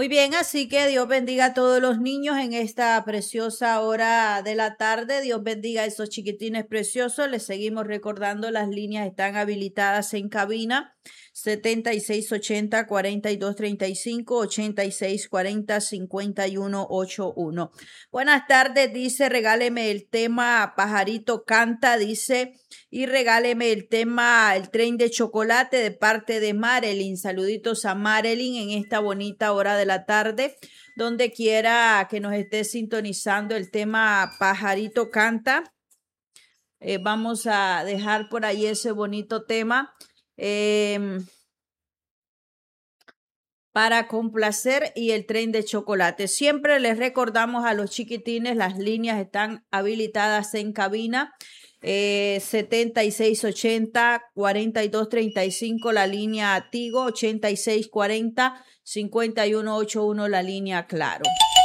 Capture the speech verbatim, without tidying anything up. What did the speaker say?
Muy bien, así que Dios bendiga a todos los niños en esta preciosa hora de la tarde. Dios bendiga a esos chiquitines preciosos. Les seguimos recordando, las líneas están habilitadas en cabina. setenta y seis ochenta, cuarenta y dos treinta y cinco, ochenta y seis cuarenta, cincuenta y uno ochenta y uno. Buenas tardes, dice, regáleme el tema Pajarito Canta, dice, y regáleme el tema El Tren de Chocolate de parte de Marilyn. Saluditos a Marilyn en esta bonita hora de la tarde, donde quiera que nos esté sintonizando el tema Pajarito Canta. Eh, vamos a dejar por ahí ese bonito tema. Eh, para complacer y el tren de chocolate. Siempre les recordamos a los chiquitines, las líneas están habilitadas en cabina. Eh, setenta y seis ochenta, cuarenta y dos treinta y cinco la línea Tigo, ochenta y seis cuarenta, cincuenta y uno ochenta y uno la línea Claro.